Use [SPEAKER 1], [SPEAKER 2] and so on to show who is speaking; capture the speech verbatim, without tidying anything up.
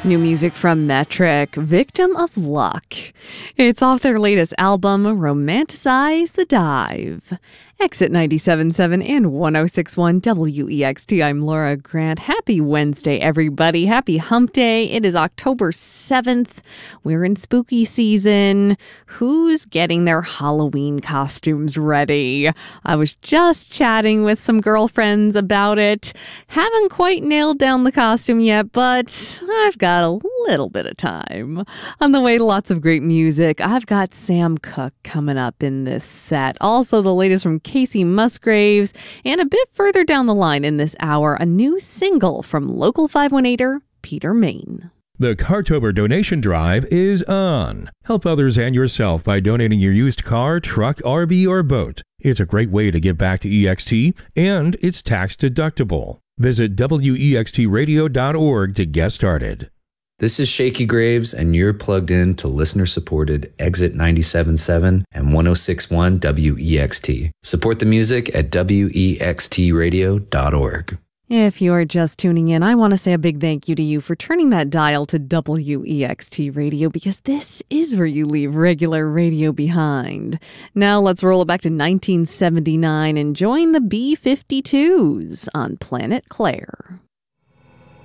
[SPEAKER 1] New music from Metric, Victim of Luck. It's off their latest album, Romanticize the Dive. Exit ninety-seven point seven and one oh six point one W E X T. I'm Laura Grant. Happy Wednesday, everybody. Happy Hump Day. It is October seventh. We're in spooky season. Who's getting their Halloween costumes ready? I was just chatting with some girlfriends about it. Haven't quite nailed down the costume yet, but I've got a little bit of time. On the way to lots of great music, I've got Sam Cooke coming up in this set. Also, the latest from Casey Musgraves, and a bit further down the line in this hour, a new single from local five one eighter Peter Main.
[SPEAKER 2] The Cartober donation drive is on. Help others and yourself by donating your used car, truck, R V, or boat. It's a great way to give back to E X T, and it's tax deductible. Visit W E X T radio dot org to get started.
[SPEAKER 3] This is Shaky Graves, and you're plugged in to listener-supported Exit ninety-seven point seven and one oh six point one W E X T. Support the music at W E X T radio dot org.
[SPEAKER 1] If you're just tuning in, I want to say a big thank you to you for turning that dial to W E X T Radio, because this is where you leave regular radio behind. Now let's roll it back to nineteen seventy-nine and join the B fifty-twos on Planet Claire.